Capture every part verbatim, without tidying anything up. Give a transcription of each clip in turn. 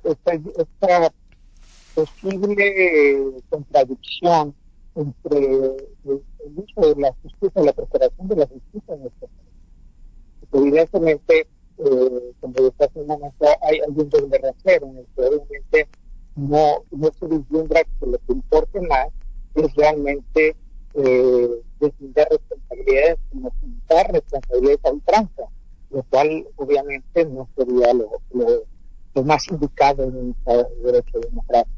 esta, esta posible contradicción entre el, el uso de la justicia, la preparación de la justicia en nuestro país. Evidentemente, eh, como decía hace un momento, hay, hay un doble rasero en el que obviamente no, no se vislumbra que lo que importa más es realmente eh, deslindar responsabilidades, sino quitar responsabilidades a ultranza, lo cual obviamente no sería lo, lo, lo más indicado en un Estado de Derecho democrático.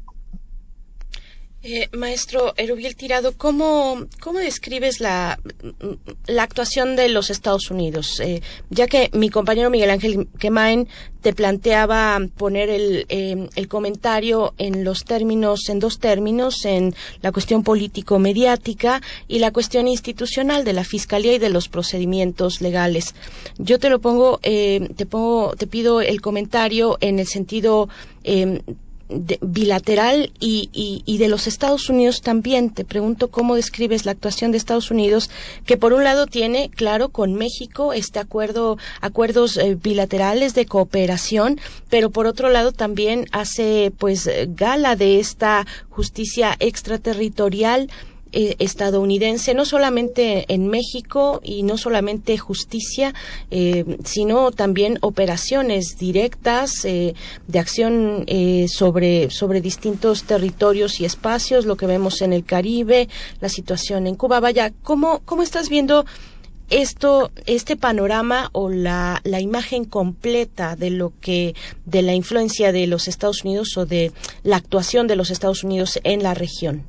Eh, maestro Erubiel Tirado, ¿cómo, cómo describes la, la actuación de los Estados Unidos? Eh, ya que mi compañero Miguel Ángel Quemain te planteaba poner el, eh, el comentario en los términos, en dos términos, en la cuestión político-mediática y la cuestión institucional de la Fiscalía y de los procedimientos legales. Yo te lo pongo, eh, te pongo, te pido el comentario en el sentido eh, De, bilateral y, y, y de los Estados Unidos también. Te pregunto cómo describes la actuación de Estados Unidos, que por un lado tiene, claro, con México este acuerdo, acuerdos eh, bilaterales de cooperación, pero por otro lado también hace pues gala de esta justicia extraterritorial Eh, estadounidense, no solamente en México y no solamente justicia, eh, sino también operaciones directas eh, de acción eh, sobre sobre distintos territorios y espacios, lo que vemos en el Caribe, la situación en Cuba. Vaya, ¿cómo cómo estás viendo esto, este panorama o la la imagen completa de lo que de la influencia de los Estados Unidos o de la actuación de los Estados Unidos en la región?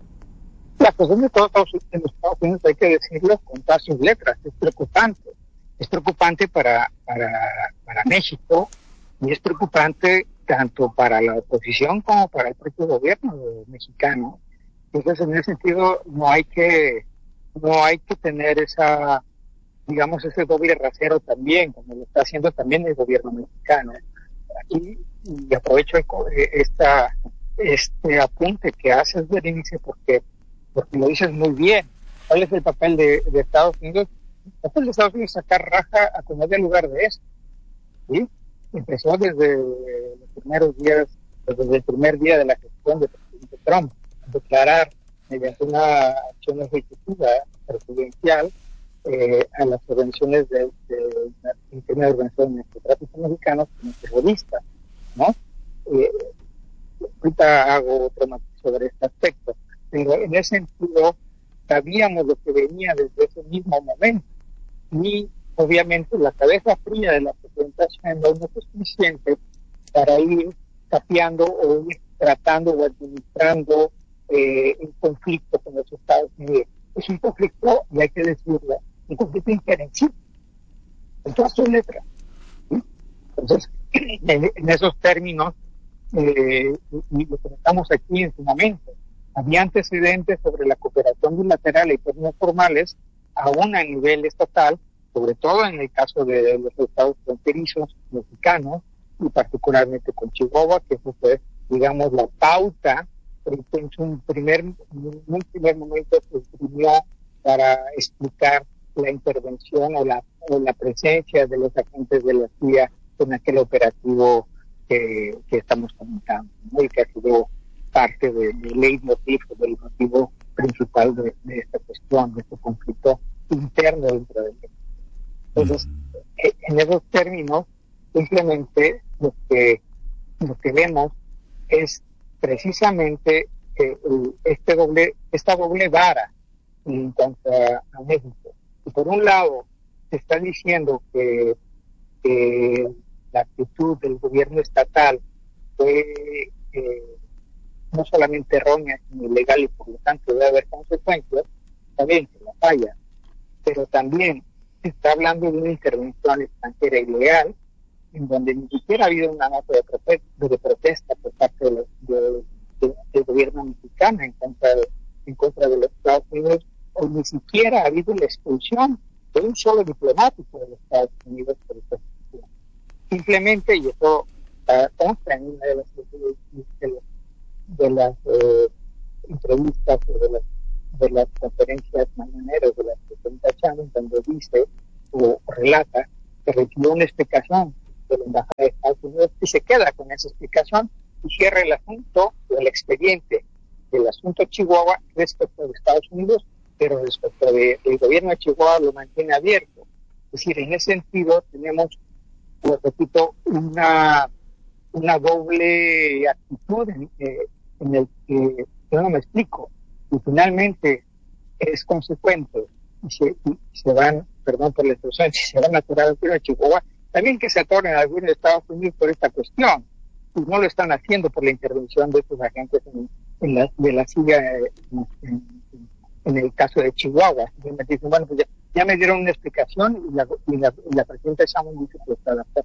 La cuestión de todos en los Estados Unidos, hay que decirlo con todas sus letras, es preocupante. Es preocupante para, para, para México y es preocupante tanto para la oposición como para el propio gobierno mexicano. Entonces, en ese sentido, no hay que, no hay que tener esa, digamos, ese doble rasero también, como lo está haciendo también el gobierno mexicano. Y, y aprovecho esta, este apunte que haces, Berenice, porque porque lo dices muy bien. ¿Cuál es el papel de, de Estados Unidos? El papel de Estados Unidos es sacar raja a como dé lugar de eso. ¿Sí? Empezó desde los primeros días, desde el primer día de la gestión del presidente Trump, declarar mediante una acción ejecutiva presidencial eh, a las organizaciones de, de, de la primera organización de narcotráfico mexicanos como terroristas, ¿no? Eh, ahorita hago otro matiz sobre este aspecto. Pero en ese sentido sabíamos lo que venía desde ese mismo momento y obviamente la cabeza fría de la presidenta Sheinbaum no es suficiente para ir capeando o ir tratando o administrando eh, un conflicto con los Estados Unidos. Es un conflicto, y hay que decirlo, un conflicto interencito, en todas sus letras. ¿Sí? Entonces, en, en esos términos, eh, y lo comentamos aquí en su momento, había antecedentes sobre la cooperación bilateral y términos formales, aún a nivel estatal, sobre todo en el caso de los estados fronterizos mexicanos, y particularmente con Chihuahua, que eso fue, digamos, la pauta, en un primer, en un primer momento se escribió para explicar la intervención o la, o la presencia de los agentes de la C I A en aquel operativo que, que estamos comentando, ¿no? Y que ha sido parte del de leitmotiv, del motivo principal de, de esta cuestión, de este conflicto interno dentro de México. Entonces, mm. en esos términos, simplemente lo que, lo que vemos es precisamente eh, este doble, esta doble vara en cuanto a, a México. Y por un lado, se está diciendo que, que la actitud del gobierno estatal fue eh, no solamente errónea, sino ilegal, y por lo tanto debe haber consecuencias, también que la falla, pero también se está hablando de una intervención extranjera ilegal, en donde ni siquiera ha habido una nota de protesta, de protesta por parte de, de, de, del gobierno mexicano en contra de, en contra de los Estados Unidos, o ni siquiera ha habido la expulsión de un solo diplomático de los Estados Unidos por esta situación. Simplemente, y eso uh, consta en una de las, de las, de las eh, entrevistas o de las, de las conferencias mañaneras de la presidenta Chávez, donde dice o relata que recibió una explicación de la Embajada de Estados Unidos y se queda con esa explicación y cierra el asunto, el expediente del asunto Chihuahua respecto de Estados Unidos, pero respecto de, del gobierno de Chihuahua lo mantiene abierto. Es decir, en ese sentido tenemos, pues, repito, una, una doble actitud en, eh, en el que yo no me explico. Y finalmente es consecuente y se, y se van, perdón por la expresión, si se van a atorar al gobierno de Chihuahua, también que se atoren al gobierno de Estados Unidos por esta cuestión. Y no lo están haciendo por la intervención de estos agentes en, en la, de la C I A en, en, en el caso de Chihuahua. Y me dicen, bueno, pues ya, ya me dieron una explicación y la, y la, y la presidenta Sheinbaum dice que,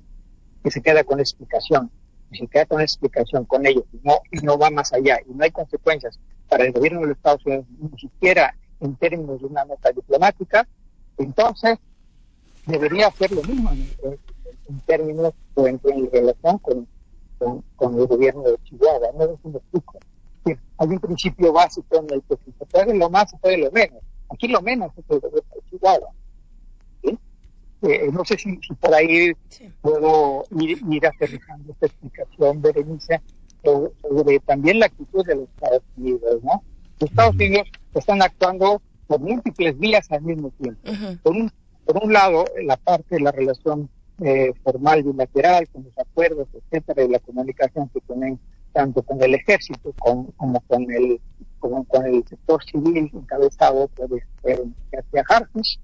que se queda con explicación. Y se queda con explicación con ellos y no, y no va más allá. Y no hay consecuencias para el gobierno de los Estados Unidos, ni siquiera en términos de una nota diplomática. Entonces, debería hacer lo mismo en, en, en términos o en, en relación con, con, con el gobierno de Chihuahua. No es un explico. Sí, hay un principio básico en el que si se puede lo más, se puede lo menos. Aquí lo menos es el gobierno de Chihuahua. ¿Sí? Eh, no sé si, si por ahí sí. puedo ir, ir aterrizando esta explicación, Berenice, sobre, sobre también la actitud de los Estados Unidos, ¿no? Los Estados Unidos están actuando por múltiples vías al mismo tiempo. Uh-huh. Por un, por un lado, la parte de la relación eh, formal bilateral, con los acuerdos, etcétera, y la comunicación que tienen tanto con el ejército con, como con el como con el sector civil encabezado por este, García Harfuch.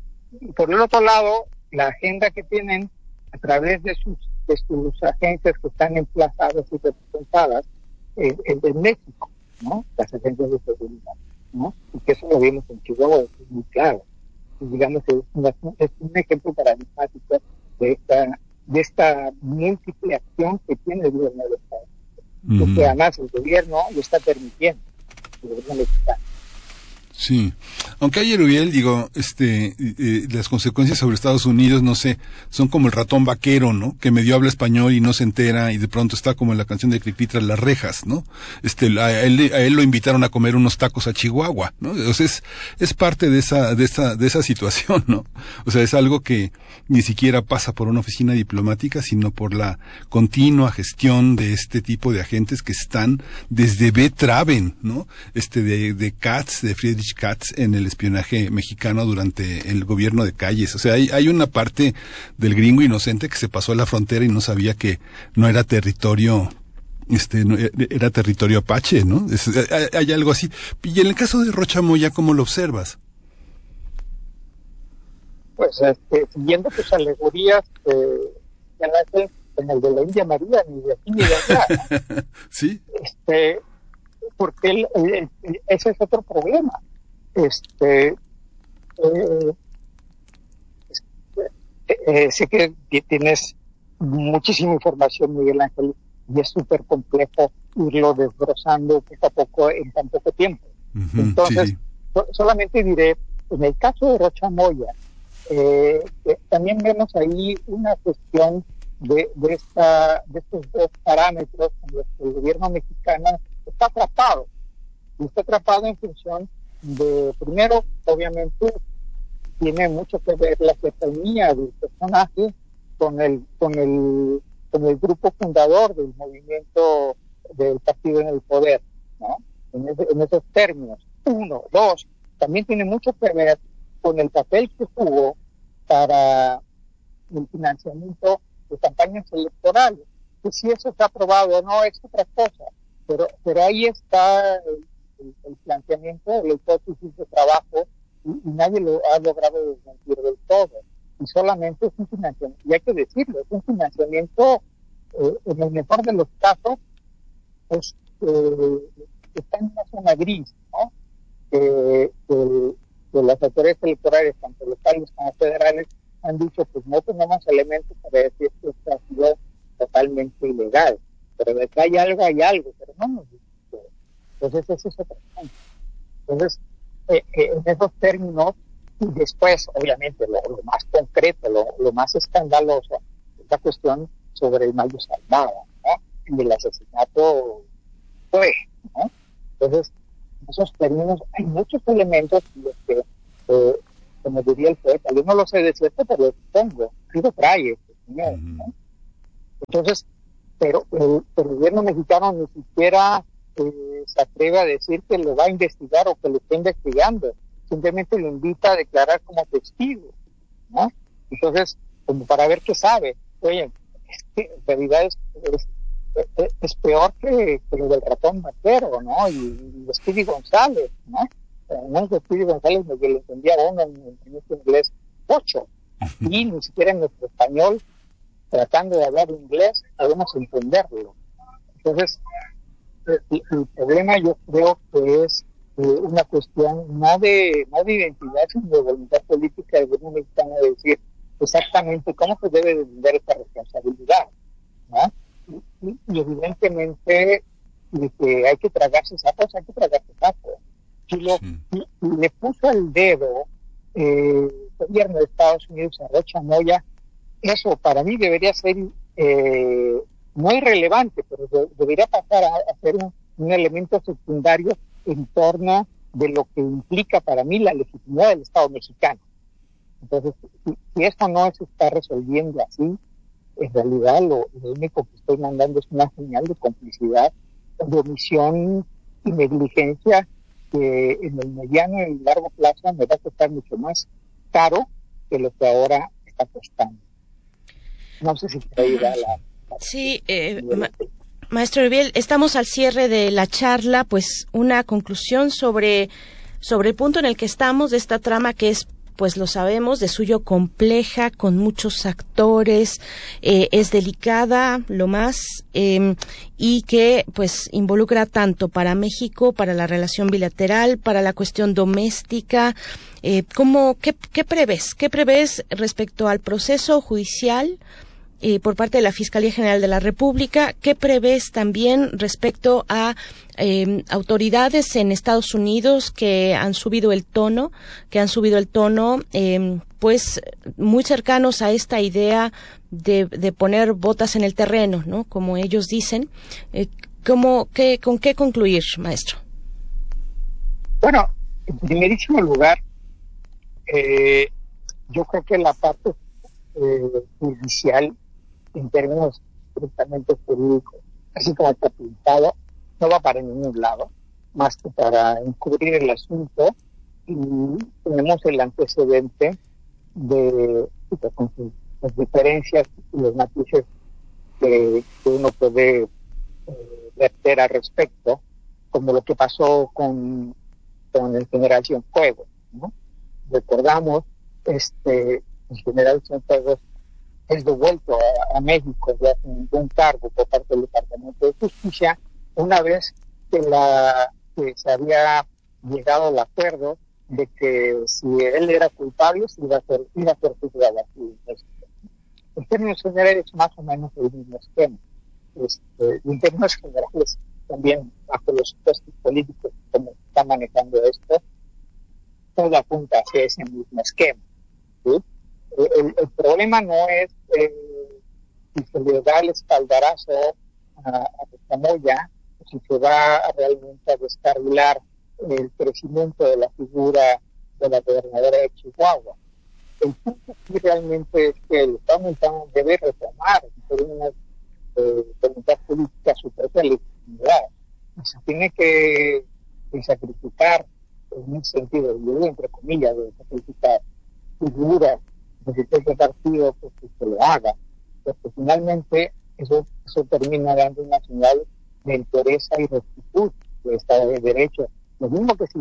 Y por el otro lado, la agenda que tienen a través de sus, de sus agencias que están emplazadas y representadas eh, en México, ¿no? Las agencias de seguridad, ¿no? Y que eso lo vimos en Chihuahua, es muy claro. Y digamos que es, una, es un ejemplo paradigmático de esta, de esta múltiple acción que tiene el gobierno del Estado. Uh-huh. Porque además el gobierno lo está permitiendo, el gobierno mexicano. Sí, aunque ayer Uriel, digo, este, eh, las consecuencias sobre Estados Unidos, no sé, son como el ratón vaquero, ¿no? Que medio habla español y no se entera y de pronto está como en la canción de Cricri tras las rejas, ¿no? Este, a él, a él lo invitaron a comer unos tacos a Chihuahua, ¿no? O sea, es, es parte de esa, de esa, de esa situación, ¿no? O sea, es algo que ni siquiera pasa por una oficina diplomática, sino por la continua gestión de este tipo de agentes que están desde B. Traven, ¿no? Este, de, de Katz, de Friedrich Katz en el espionaje mexicano durante el gobierno de Calles. O sea, hay, hay una parte del gringo inocente que se pasó a la frontera y no sabía que no era territorio, este, no, era territorio apache, ¿no? Es, hay, hay algo así. Y en el caso de Rocha Moya, ¿cómo lo observas? Pues, este, siguiendo tus alegorías, eh, en el de la India María, ni de aquí ni de allá. Sí. Este, porque el, el, el, ese es otro problema. Este, eh, eh, eh, sé que tienes muchísima información, Miguel Ángel, y es súper complejo irlo desbrozando poco a poco en tan poco tiempo. Uh-huh, Entonces, sí. so, solamente diré, en el caso de Rocha Moya, eh, eh, también vemos ahí una cuestión de, de, esta, de estos dos parámetros en los que el gobierno mexicano está atrapado. Y está atrapado en función de, primero, obviamente, tiene mucho que ver la cercanía del personaje con el, con el, con el grupo fundador del movimiento del partido en el poder, ¿no? En, ese, en esos términos. Uno. Dos, también tiene mucho que ver con el papel que jugó para el financiamiento de campañas electorales. Que si eso está aprobado o no es otra cosa, pero, pero ahí está el, el, el planteamiento de la hipótesis de trabajo y, y nadie lo ha logrado desmentir del todo. Y solamente es un financiamiento, y hay que decirlo, es un financiamiento, eh, en el mejor de los casos, pues, eh, está en una zona gris, ¿no? Eh, que, que las autoridades electorales, tanto locales como federales, han dicho, pues no tenemos elementos para decir que esto ha sido totalmente ilegal, pero de que hay algo, hay algo, pero no nos dice. Entonces, eso es otra cosa. Entonces, eh, eh, en esos términos, y después, obviamente, lo, lo más concreto, lo, lo más escandaloso, es la cuestión sobre el Mayo Zambada, ¿no? Y el asesinato fue, ¿no? Entonces, en esos términos hay muchos elementos los que, eh, como diría el poeta, yo no lo sé de cierto, pero lo pongo, sí lo trae, este señor, ¿no? Entonces, pero el, el gobierno mexicano ni siquiera eh, se atreve a decir que lo va a investigar o que lo está investigando, simplemente lo invita a declarar como testigo, ¿no? Entonces, como para ver qué sabe. Oye, es que en realidad es, es, es, es peor que, que lo del ratón vaquero, ¿no? Y, y Speedy González, ¿no? No es Speedy González, me lo entendía uno en, en este inglés ocho, y ni siquiera en nuestro español, tratando de hablar inglés, podemos entenderlo. Entonces, el, el problema yo creo que es eh, una cuestión no de no de identidad, sino de voluntad política del gobierno mexicano de decir exactamente cómo se debe de entender esta responsabilidad, ¿no? Y, y evidentemente de que hay que tragarse sapos, hay que tragarse sapos. Si, lo, sí. si, si le puso el dedo eh, el gobierno de Estados Unidos a Rocha Moya, eso para mí debería ser eh, no irrelevante, pero de, debería pasar a, a ser un, un elemento secundario en torno de lo que implica para mí la legitimidad del Estado mexicano. Entonces, si, si esto no se está resolviendo así, en realidad lo, lo único que estoy mandando es una señal de complicidad, de omisión y negligencia que en el mediano y largo plazo me va a costar mucho más caro que lo que ahora está costando. No sé si te ayuda la... la sí, eh, ma- maestro Erubiel, estamos al cierre de la charla, pues una conclusión sobre, sobre el punto en el que estamos de esta trama que es, pues lo sabemos, de suyo compleja, con muchos actores, eh, es delicada, lo más, eh, y que pues involucra tanto para México, para la relación bilateral, para la cuestión doméstica. Eh, ¿cómo, qué, qué prevés? ¿Qué prevés respecto al proceso judicial eh, por parte de la Fiscalía General de la República? ¿Qué prevés también respecto a eh, autoridades en Estados Unidos que han subido el tono, que han subido el tono, eh, pues muy cercanos a esta idea de, de poner botas en el terreno, ¿no? Como ellos dicen. Eh, ¿cómo, qué, ¿Con qué concluir, maestro? Bueno, en primerísimo lugar, eh, yo creo que la parte eh, judicial, en términos estrictamente jurídicos, así como está pintado, no va para ningún lado, más que para encubrir el asunto, y tenemos el antecedente de, de con sus, las diferencias y los matices que, que uno puede eh, verter al respecto, como lo que pasó con, con el general Cienfuegos, ¿no? Recordamos, este, el general Cienfuegos es devuelto a, a México ya sin ningún cargo por parte del Departamento de Justicia, una vez que, la, que se había llegado al acuerdo de que si él era culpable, se iba a ser, iba a ser juzgado aquí en México. En términos generales, más o menos el mismo esquema. Este, en términos generales, también bajo los supuestos políticos como está manejando esto, todo apunta hacia ese mismo esquema, ¿sí? El, el problema no es eh, si se le da el espaldarazo a, a Moya, si se va a realmente a descarrilar el crecimiento de la figura de la gobernadora de Chihuahua. El punto aquí realmente es que el Estado mexicano debe retomar en términos de voluntad política su propia legitimidad. Y se tiene que, que sacrificar, en un sentido, yo digo entre comillas, de sacrificar figuras de su propio partido, pues que se lo haga, porque finalmente eso, eso termina dando una señal de entereza y rectitud del Estado de Derecho. Lo mismo que si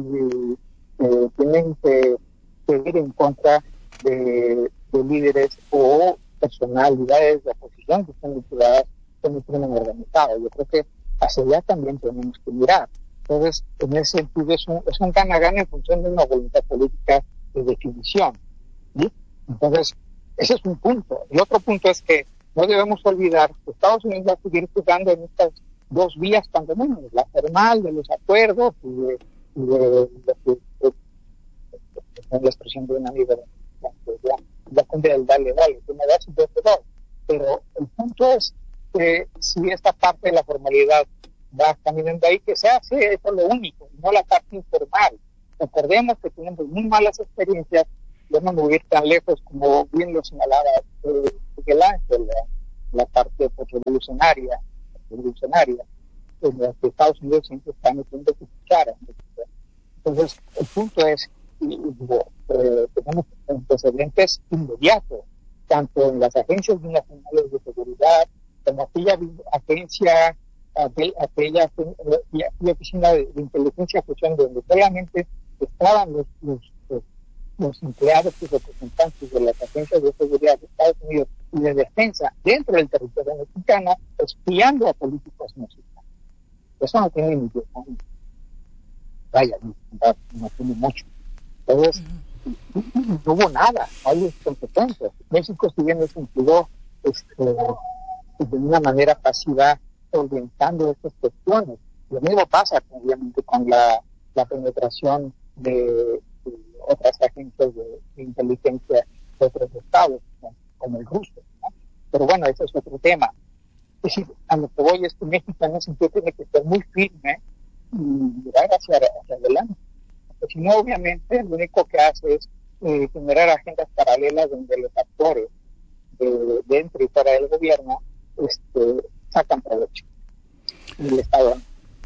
eh, tienen que, que ir en contra de, de líderes o personalidades de oposición que están vinculadas con el crimen organizado. Yo creo que hacia allá también tenemos que mirar. Entonces, en ese sentido, es un, es un gana-gana en función de una voluntad política de definición, ¿sí? Entonces, ese es un punto. El otro punto es que no debemos olvidar que Estados Unidos va a seguir jugando en estas dos vías, cuando menos, la formal de los acuerdos y de, y de, de, de, de, de la expresión de un amigo, la, la, la cumbre del dale, dale, que me das y yo te doy. Pero el punto es que si esta parte de la formalidad va caminando ahí, que se hace eso lo único, no la parte informal. Recordemos que tenemos muy malas experiencias, yo no me voy a ir tan lejos como bien lo señalaba eh, Miguel Ángel, la, la parte revolucionaria revolucionaria, revolucionaria, en la que Estados Unidos siempre está metiendo su cuchara. Entonces, el punto es, digo, eh, tenemos antecedentes inmediatos, tanto en las agencias binacionales de seguridad, como aquella agencia, aquel, aquella, aquella oficina de, de inteligencia fusión, donde solamente estaban los, los, los, los empleados y representantes de las agencias de seguridad de Estados Unidos y de defensa dentro del territorio mexicano, espiando a políticos mexicanos. Eso no tiene ni diez años. Vaya, no, no tiene mucho. Entonces, uh-huh. no hubo nada, no hay competencias. México, si bien se incluyó este, de una manera pasiva orientando estas cuestiones. Lo mismo pasa, obviamente, con la, la penetración de, de otras agencias de, de inteligencia de otros estados, ¿no? Como el ruso, ¿no? Pero bueno, ese es otro tema. Es decir, a lo que voy es que México en ese sentido tiene que ser muy firme y mirar hacia, hacia adelante. Porque si no, obviamente, lo único que hace es eh, generar agendas paralelas donde los actores de, dentro y fuera del gobierno este, sacan provecho del Estado.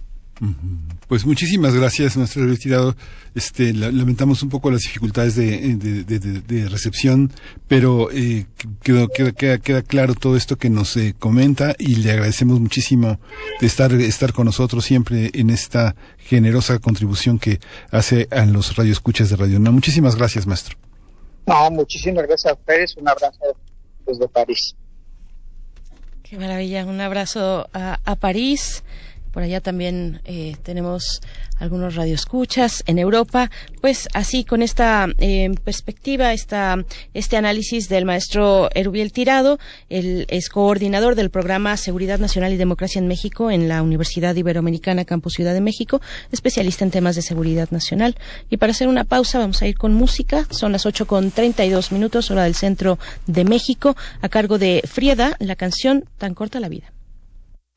Pues muchísimas gracias, maestro Gabriel Tirado. Este, lamentamos un poco las dificultades de, de, de, de, de recepción, pero eh, quedó, queda, queda, queda claro todo esto que nos eh, comenta, y le agradecemos muchísimo de estar, estar con nosotros siempre en esta generosa contribución que hace a los radioescuchas de Radio UNAM. Muchísimas gracias, maestro. No, muchísimas gracias a ustedes. Un abrazo desde París. Qué maravilla. Un abrazo a, a París. Por allá también eh, tenemos algunos radioescuchas en Europa. Pues así, con esta eh, perspectiva, esta, este análisis del maestro Erubiel Tirado, él es coordinador del programa Seguridad Nacional y Democracia en México en la Universidad Iberoamericana Campus Ciudad de México, especialista en temas de seguridad nacional. Y para hacer una pausa vamos a ir con música. Son las ocho con treinta y dos minutos, hora del centro de México, a cargo de Frieda, la canción Tan corta la vida.